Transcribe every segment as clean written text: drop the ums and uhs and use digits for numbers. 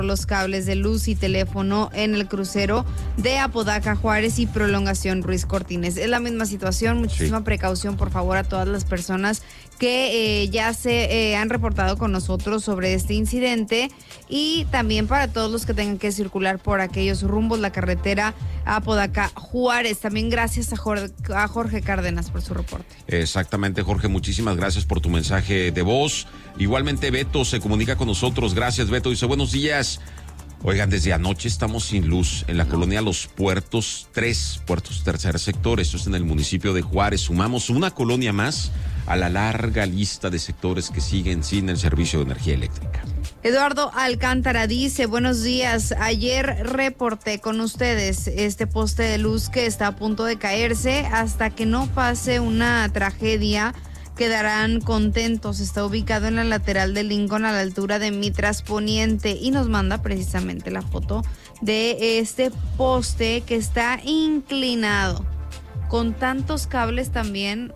los cables de luz y teléfono en el crucero de Apodaca Juárez y Prolongación Ruiz Cortines. Es la misma situación, muchísima precaución por favor a todas las personas que ya se han reportado con nosotros sobre este incidente, y también para todos los que tengan que circular por aquellos rumbos, la carretera Apodaca Juárez. También gracias a Jorge Cárdenas por su reporte. Exactamente, Jorge, muchísimas gracias por tu mensaje de voz. Igualmente Beto se comunica con nosotros. Gracias, Beto. Dice, buenos días. Oigan, desde anoche estamos sin luz en la colonia Los Puertos, 3 Puertos, tercer sector. Esto es en el municipio de Juárez. Sumamos una colonia más a la larga lista de sectores que siguen sin el servicio de energía eléctrica. Eduardo Alcántara dice, buenos días, ayer reporté con ustedes este poste de luz que está a punto de caerse. Hasta que no pase una tragedia, quedarán contentos. Está ubicado en la lateral de Lincoln a la altura de Mitras Poniente, y nos manda precisamente la foto de este poste que está inclinado, con tantos cables también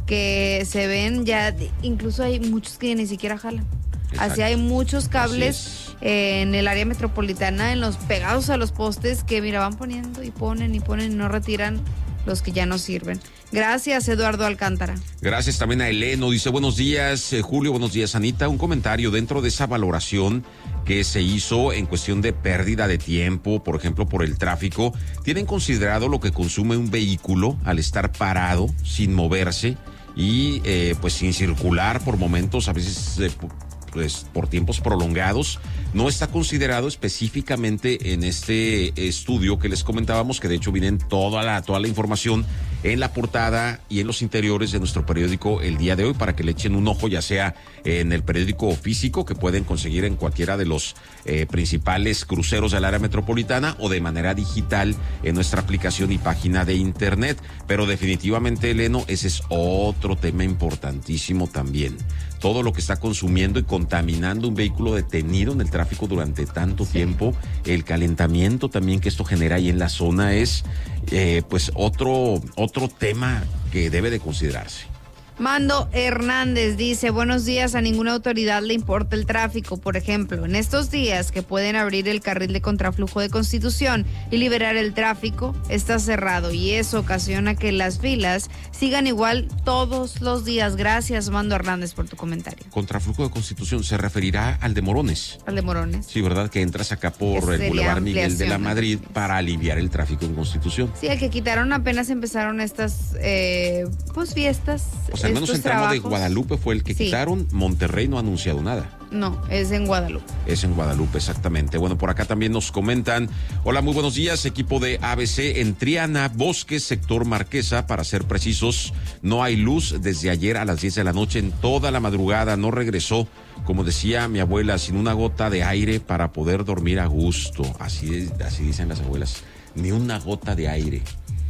que se ven ya, incluso hay muchos que ni siquiera jalan. Exacto. Así hay muchos cables en el área metropolitana, en los pegados a los postes, que mira, van poniendo y ponen y no retiran los que ya no sirven. Gracias, Eduardo Alcántara. Gracias también a Eleno. Dice, buenos días, Julio, buenos días, Anita. Un comentario dentro de esa valoración que se hizo en cuestión de pérdida de tiempo, por ejemplo, por el tráfico. ¿Tienen considerado lo que consume un vehículo al estar parado, sin moverse y pues sin circular por momentos, a veces pues por tiempos prolongados? No está considerado específicamente en este estudio que les comentábamos, que de hecho viene toda la información en la portada y en los interiores de nuestro periódico el día de hoy, para que le echen un ojo, ya sea en el periódico físico que pueden conseguir en cualquiera de los principales cruceros del área metropolitana, o de manera digital en nuestra aplicación y página de internet. Pero definitivamente, Eleno, ese es otro tema importantísimo también. Todo lo que está consumiendo y contaminando un vehículo detenido en el tráfico durante tanto tiempo, el calentamiento también que esto genera ahí en la zona es pues otro tema que debe de considerarse. Mando Hernández dice, buenos días, a ninguna autoridad le importa el tráfico. Por ejemplo, en estos días que pueden abrir el carril de contraflujo de Constitución y liberar el tráfico, está cerrado, y eso ocasiona que las filas sigan igual todos los días. Gracias, Mando Hernández, por tu comentario. Contraflujo de Constitución se referirá al de Morones. Al de Morones. Sí, ¿verdad? Que entras acá por el Boulevard Miguel de la Madrid para aliviar el tráfico en Constitución. Sí, el que quitaron apenas empezaron estas pues fiestas. O sea, al menos el tramo de Guadalupe fue el que quitaron. Monterrey no ha anunciado nada. No, es en Guadalupe. Es en Guadalupe, exactamente. Bueno, por acá también nos comentan, hola, muy buenos días, equipo de ABC en Triana, Bosques, sector Marquesa, para ser precisos, no hay luz desde ayer a las 10 de la noche, en toda la madrugada, no regresó, como decía mi abuela, sin una gota de aire para poder dormir a gusto. Así dicen las abuelas, ni una gota de aire.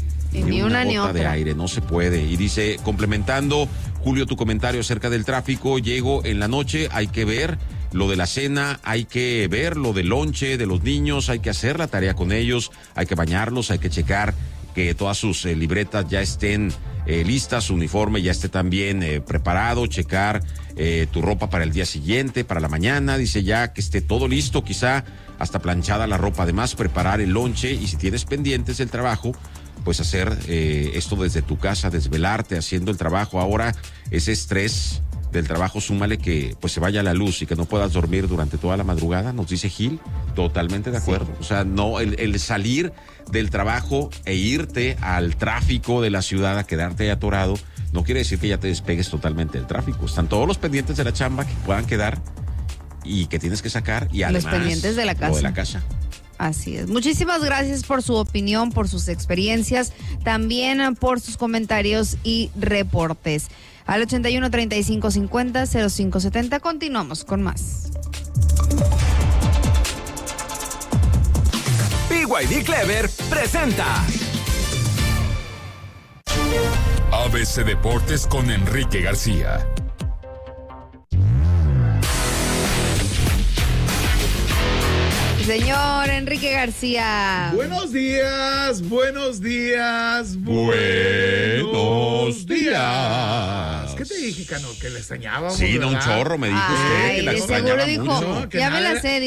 Ni una gota de aire, no se puede. Y dice, complementando, Julio, tu comentario acerca del tráfico, llego en la noche, hay que ver lo de la cena, hay que ver lo del lonche de los niños, hay que hacer la tarea con ellos, hay que bañarlos, hay que checar que todas sus libretas ya estén listas, su uniforme ya esté también preparado, checar tu ropa para el día siguiente, para la mañana, dice, ya que esté todo listo, quizá hasta planchada la ropa, además preparar el lonche, y si tienes pendientes del trabajo, pues hacer esto desde tu casa, desvelarte haciendo el trabajo. Ahora ese estrés del trabajo, súmale que pues se vaya la luz y que no puedas dormir durante toda la madrugada, nos dice Gil, totalmente de acuerdo. Sí. O sea, no, el salir del trabajo e irte al tráfico de la ciudad, a quedarte atorado, no quiere decir que ya te despegues totalmente del tráfico. Están todos los pendientes de la chamba que puedan quedar y que tienes que sacar, y además los pendientes de la casa. Lo de la casa. Así es. Muchísimas gracias por su opinión, por sus experiencias, también por sus comentarios y reportes. Al 81 35 50 05 70 continuamos con más. BYD Clever presenta ABC Deportes con Enrique García. Señor Enrique García. Buenos días, buenos días, buenos días. ¿Qué te dije, Cano? Que le extrañábamos. Sí, ¿verdad? un chorro, me dijo usted que la extrañaba seguro dijo, mucho. ya me la sé.